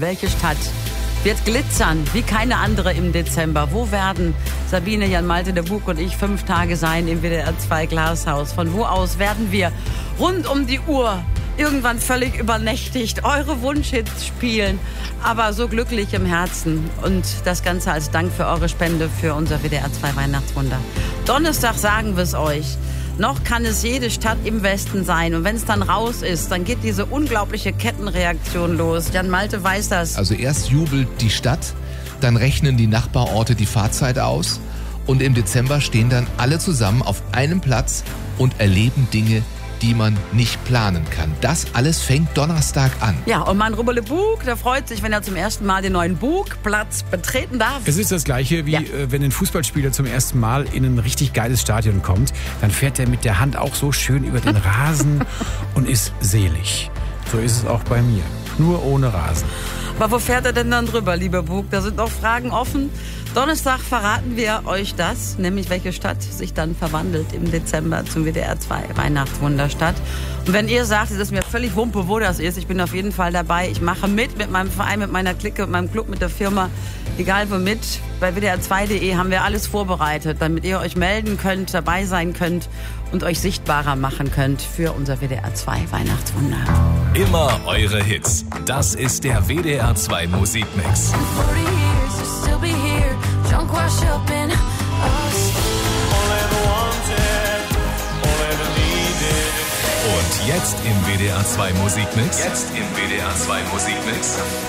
welche Stadt wird glitzern wie keine andere im Dezember? Wo werden Sabine, Jan Malte, der Bug und ich 5 Tage sein im WDR 2 Glashaus? Von wo aus werden wir rund um die Uhr irgendwann völlig übernächtigt eure Wunschhits spielen, aber so glücklich im Herzen? Und das Ganze als Dank für eure Spende für unser WDR 2 Weihnachtswunder. Donnerstag sagen wir es euch. Noch kann es jede Stadt im Westen sein. Und wenn es dann raus ist, dann geht diese unglaubliche Kettenreaktion los. Jan Malte weiß das. Also erst jubelt die Stadt, dann rechnen die Nachbarorte die Fahrzeit aus. Und im Dezember stehen dann alle zusammen auf einem Platz und erleben Dinge, die man nicht planen kann. Das alles fängt Donnerstag an. Ja, und mein Rubberle Bug, der freut sich, wenn er zum ersten Mal den neuen Bugplatz betreten darf. Es ist das Gleiche, wie wenn ein Fußballspieler zum ersten Mal in ein richtig geiles Stadion kommt. Dann fährt er mit der Hand auch so schön über den Rasen und ist selig. So ist es auch bei mir. Nur ohne Rasen. Aber wo fährt er denn dann drüber, lieber Bug? Da sind noch Fragen offen. Donnerstag verraten wir euch das, nämlich welche Stadt sich dann verwandelt im Dezember zum WDR 2 Weihnachtswunderstadt. Und wenn ihr sagt, es ist mir völlig Wumpe, wo das ist, ich bin auf jeden Fall dabei. Ich mache mit meinem Verein, mit meiner Clique, mit meinem Club, mit der Firma, egal womit. Bei WDR2.de haben wir alles vorbereitet, damit ihr euch melden könnt, dabei sein könnt und euch sichtbarer machen könnt für unser WDR 2 Weihnachtswunder. Immer eure Hits. Das ist der WDR 2 Musikmix. Und jetzt im WDR 2 Musikmix.